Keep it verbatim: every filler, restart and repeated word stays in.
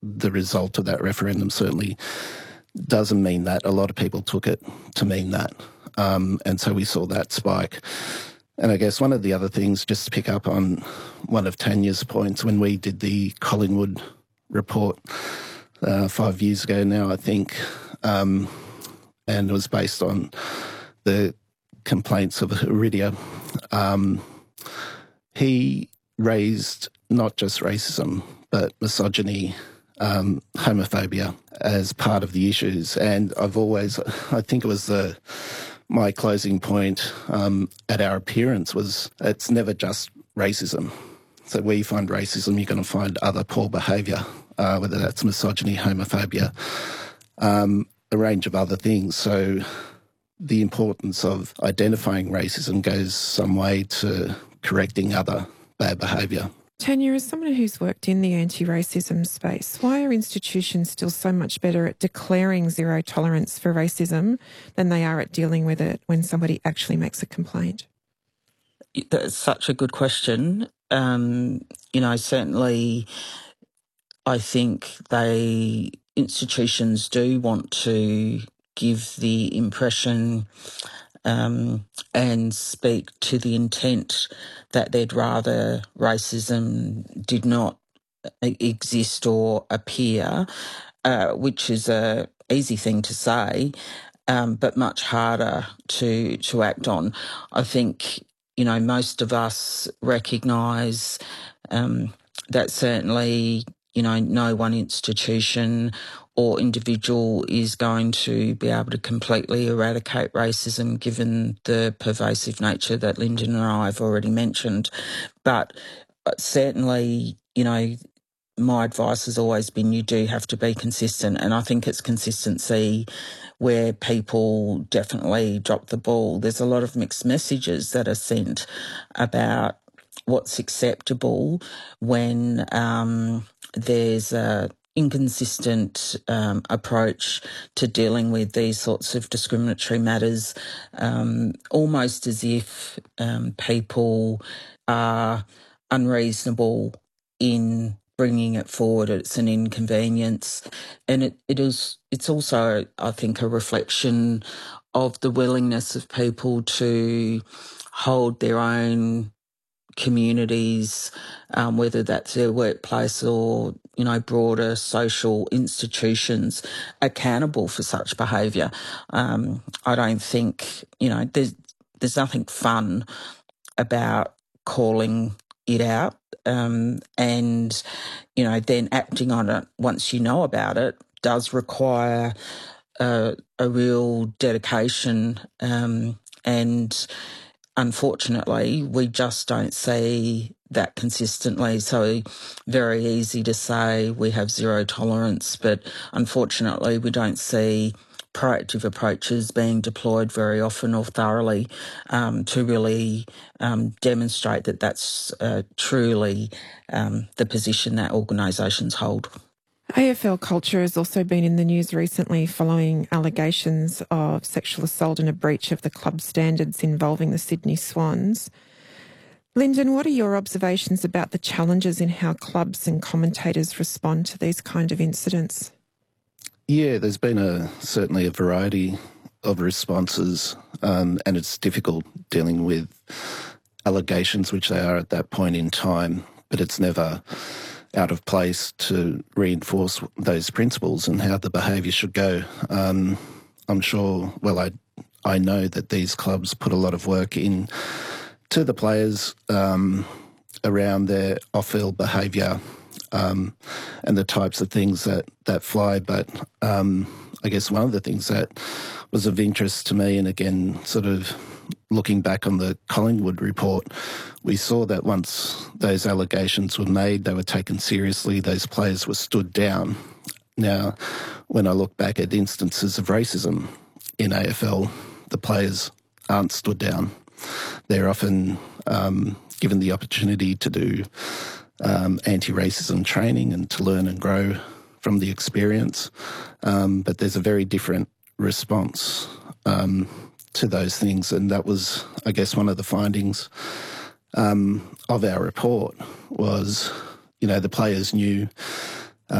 the result of that referendum certainly doesn't mean that. A lot of people took it to mean that. Um, and so we saw that spike. And I guess one of the other things, just to pick up on one of Tanya's points, when we did the Collingwood report uh, five years ago now, I think, um, and it was based on the complaints of Iridia, um, he raised not just racism, but misogyny, um, homophobia as part of the issues. And I've always, I think it was the, my closing point um, at our appearance was it's never just racism. So where you find racism, you're going to find other poor behaviour, uh, whether that's misogyny, homophobia, um, a range of other things. So the importance of identifying racism goes some way to correcting other bad behaviour. Tanya, as someone who's worked in the anti-racism space, why are institutions still so much better at declaring zero tolerance for racism than they are at dealing with it when somebody actually makes a complaint? That's such a good question. Um, you know, certainly I think they institutions do want to give the impression um, and speak to the intent that they'd rather racism did not exist or appear, uh, which is a easy thing to say, um, but much harder to to act on. I think, you know, most of us recognise um, that certainly, you know, no one institution or individual is going to be able to completely eradicate racism given the pervasive nature that Lyndon and I have already mentioned. But certainly, you know, my advice has always been you do have to be consistent, and I think it's consistency where people definitely drop the ball. There's a lot of mixed messages that are sent about what's acceptable when um, there's a inconsistent um, approach to dealing with these sorts of discriminatory matters, um, almost as if um, people are unreasonable in bringing it forward. It's an inconvenience, and it, it is. It's also, I think, a reflection of the willingness of people to hold their own communities, um, whether that's their workplace or, you know, broader social institutions, accountable for such behaviour. Um, I don't think, you know, there's there's nothing fun about calling it out, um, and, you know, then acting on it once you know about it does require a, a real dedication, um, and unfortunately, we just don't see that consistently. So very easy to say we have zero tolerance, but unfortunately we don't see proactive approaches being deployed very often or thoroughly um, to really um, demonstrate that that's uh, truly um, the position that organisations hold. A F L culture has also been in the news recently following allegations of sexual assault and a breach of the club standards involving the Sydney Swans. Lyndon, what are your observations about the challenges in how clubs and commentators respond to these kind of incidents? Yeah, there's been a certainly a variety of responses, um, and it's difficult dealing with allegations, which they are at that point in time, but it's never out of place to reinforce those principles and how the behaviour should go. Um, I'm sure, well, I I know that these clubs put a lot of work in to the players um, around their off-field behaviour um, and the types of things that, that fly. But um, I guess one of the things that was of interest to me, and again, sort of looking back on the Collingwood report, we saw that once those allegations were made, they were taken seriously, those players were stood down. Now, when I look back at instances of racism in A F L, the players aren't stood down. They're often um, given the opportunity to do um, anti-racism training and to learn and grow from the experience. Um, but there's a very different response um, to those things, and that was, I guess, one of the findings um, of our report was, you know, the players knew